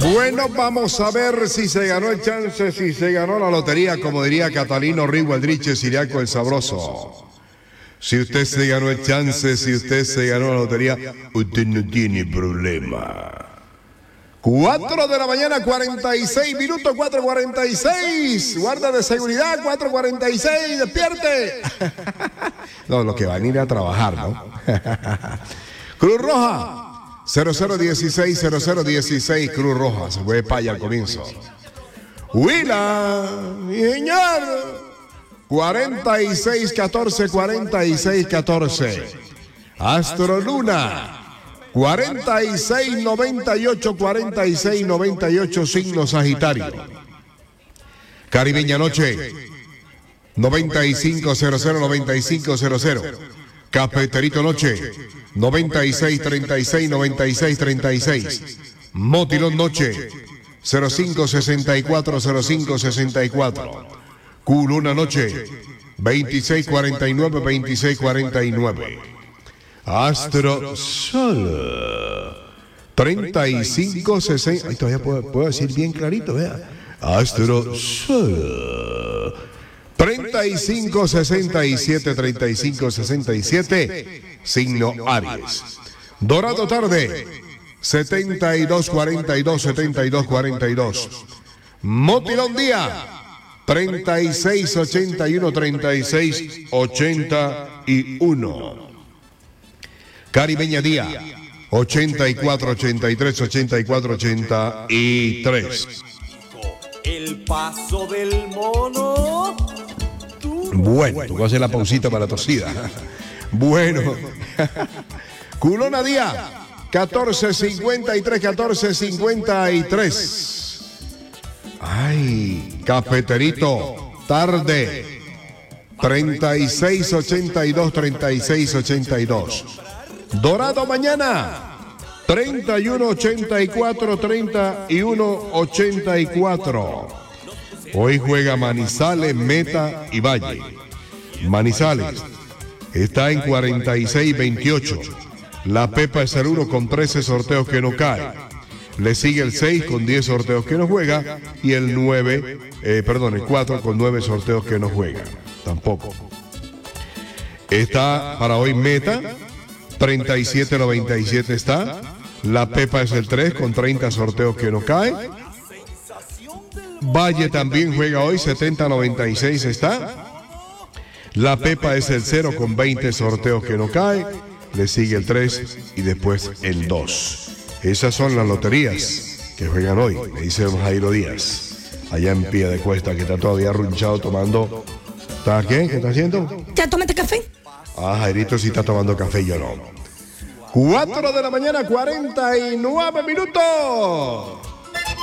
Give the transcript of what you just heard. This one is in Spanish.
Bueno, vamos a ver si se ganó el chance, si se ganó la lotería, como diría Catalino Rigo Aldriche Siriaco el Sabroso. Si usted se ganó el chance, si usted se ganó la lotería, usted no tiene problema. 4 de la mañana, 46 minutos, 4:46. Guarda de seguridad, 4:46, despierte. No, los que van a ir a trabajar, ¿no? Cruz Roja. 0016, Cruz Roja, se fue para allá al comienzo. Huila, mi señor. 4614. Astro Luna. 4698, signo Sagitario. Caribeña Noche. 9500. Cafeterito Noche. 9636. Motilón Noche. 0564. Culuna Noche. 2649. Astro Sol. 3560. Ay, todavía puedo decir bien clarito, vea. Astro Sol. 3567. Signo Aries. Dorado Tarde. 7242. Motilón Día. 3681. Caribeña Día. 8483. El paso del mono. Bueno, tú vas a hacer la pausita para la tosida. Bueno. Culona Día. 1453. Ay, Cafeterito Tarde. 3682. Dorado Mañana. 3184. Hoy juega Manizales, Meta y Valle. Manizales está en 4628. La Pepa es el 1 con 13 sorteos que no cae. Le sigue el 6 con 10 sorteos que no juega. Y el 4 con 9 sorteos que no juega. Tampoco. Está para hoy Meta. 3797 está. La Pepa es el 3 con 30 sorteos que no cae. Valle también juega hoy, 7096 está. La Pepa es el 0 con 20 sorteos que no cae. Le sigue el 3 y después el 2. Esas son las loterías que juegan hoy, me dice Jairo Díaz, allá en Piedecuesta, que está todavía arrunchado tomando. ¿Está qué? ¿Qué está haciendo? ¿Ya tomaste café? Ah, Jairito sí está tomando café, yo no. 4 de la mañana, 49 minutos.